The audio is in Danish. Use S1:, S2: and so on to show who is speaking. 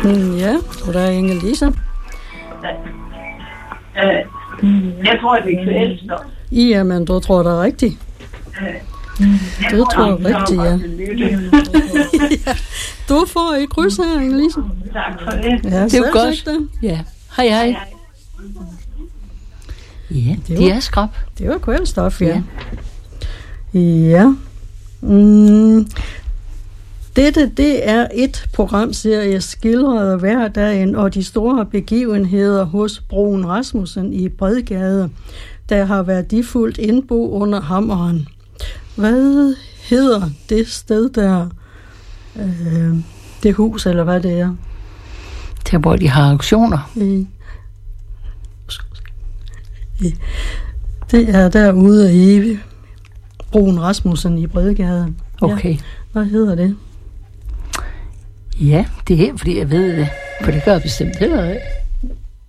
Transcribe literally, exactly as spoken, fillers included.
S1: Mm, ja, og der er Inge-Lise.
S2: Jeg tror, det er kvælstof.
S1: Jamen, du tror, det er rigtigt. Du tror rigtigt, ja. Ja. Du får et kryds her, Inge-Lise.
S2: Tak for det.
S1: Ja,
S3: Det er jo godt.
S1: Det.
S3: Ja. Hej, hej. Ja,
S1: Det
S3: de
S1: var-
S3: er skrab.
S1: det var kvælstof, ja. Ja. Mm. Dette, det er et programserie skildret hverdagen og de store begivenheder hos Bruun Rasmussen i Bredgade, der har værdifuldt indbo under hammeren. Hvad hedder det sted der? Øh, det hus, eller hvad det er?
S3: Der hvor de har auktioner.
S1: I, i, det er derude i Bruun Rasmussen i Bredgade.
S3: Okay.
S1: Ja. Hvad hedder det?
S3: Ja, det er fordi jeg ved det. For det gør jeg bestemt heller ikke.